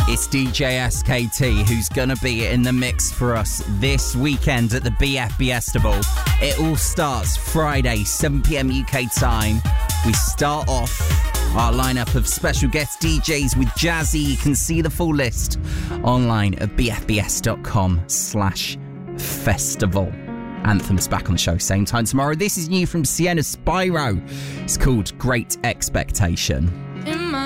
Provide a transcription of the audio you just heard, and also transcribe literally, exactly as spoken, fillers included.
It's D J S K T who's going to be in the mix for us this weekend at the B F Festival. It all starts Friday, seven p.m. U K time. We start off our lineup of special guest D Js with Jazzy. You can see the full list online at bfbs.com slash festival. Anthem's back on the show same time tomorrow. This is new from Sienna Spyro. It's called Great Expectation.